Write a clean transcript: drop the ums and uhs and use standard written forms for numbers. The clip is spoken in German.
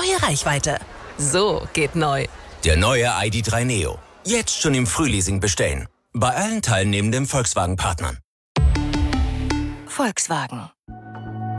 neue Reichweite. So geht neu. Der neue ID.3 Neo. Jetzt schon im Frühleasing bestellen. Bei allen teilnehmenden Volkswagen-Partnern. Volkswagen.